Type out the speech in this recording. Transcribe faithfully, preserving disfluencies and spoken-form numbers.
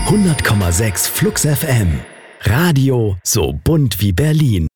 hundert Komma sechs Flux F M. Radio so bunt wie Berlin.